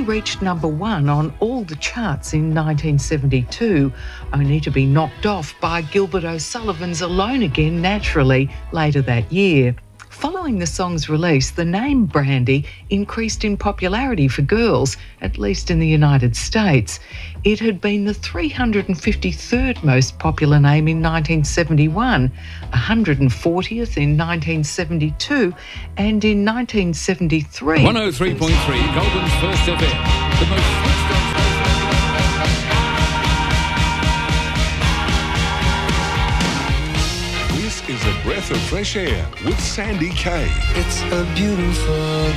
reached #1 on all the charts in 1972, only to be knocked off by Gilbert O'Sullivan's Alone Again Naturally later that year. Following the song's release, the name Brandy increased in popularity for girls, at least in the United States. It had been the 353rd most popular name in 1971, 140th in 1972, and in 1973... 103.3, Goulburn's First FM, the most switched on... Is a breath of fresh air with Sandy Kay. It's a beautiful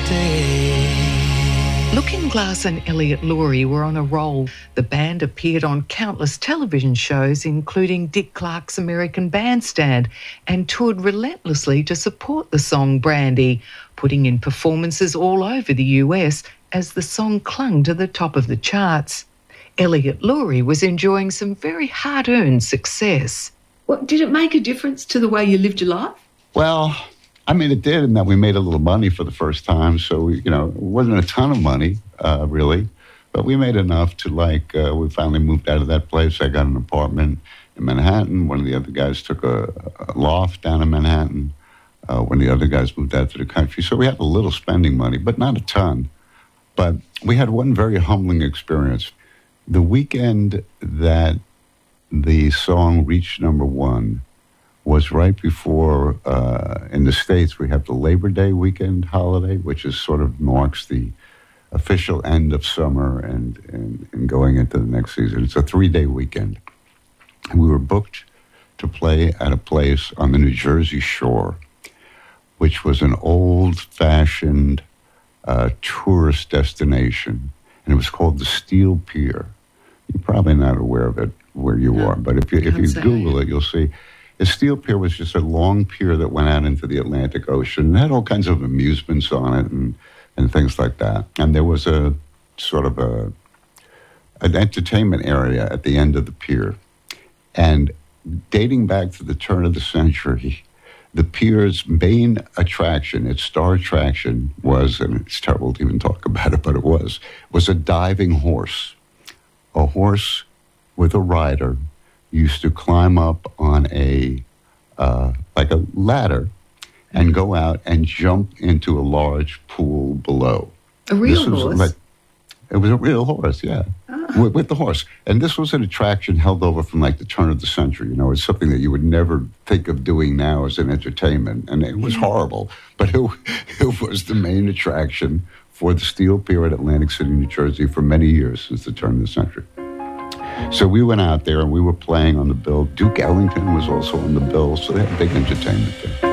day. Looking Glass and Elliot Laurie were on a roll. The band appeared on countless television shows, including Dick Clark's American Bandstand, and toured relentlessly to support the song Brandy, putting in performances all over the US as the song clung to the top of the charts. Elliot Laurie was enjoying some very hard-earned success. What, did it make a difference to the way you lived your life? Well, I mean, it did in that we made a little money for the first time. So, it wasn't a ton of money, really, but we made enough to, we finally moved out of that place. I got an apartment in Manhattan. One of the other guys took a loft down in Manhattan. When the other guys moved out to the country. So we had a little spending money, but not a ton. But we had one very humbling experience. The weekend that the song reached #1 was right before, in the States, we have the Labor Day weekend holiday, which is sort of marks the official end of summer and going into the next season. It's a 3-day weekend. And we were booked to play at a place on the New Jersey shore, which was an old-fashioned tourist destination, and it was called the Steel Pier. You're probably not aware of it where you are, but if you Google it, you'll see. The Steel Pier was just a long pier that went out into the Atlantic Ocean. It had all kinds of amusements on it and things like that. And there was a sort of an entertainment area at the end of the pier. And dating back to the turn of the century, the pier's main attraction, its star attraction was, and it's terrible to even talk about it, but it was a diving horse. A horse with a rider used to climb up on a ladder and go out and jump into a large pool below. A real horse? It was a real horse, yeah, with the horse. And this was an attraction held over from the turn of the century. It's something that you would never think of doing now as an entertainment. And it was horrible, but it was the main attraction for the Steel Pier at Atlantic City, New Jersey for many years since the turn of the century. So we went out there and we were playing on the bill. Duke Ellington was also on the bill, so they had big entertainment there.